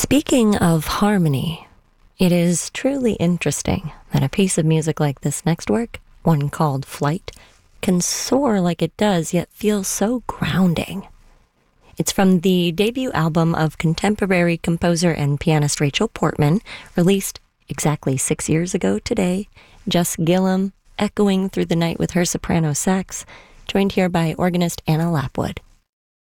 Speaking of harmony, it is truly interesting that a piece of music like this next work, one called Flight, can soar like it does, yet feel so grounding. It's from the debut album of contemporary composer and pianist Rachel Portman, released exactly 6 years ago today. Jess Gillum echoing through the night with her soprano sax, joined here by organist Anna Lapwood.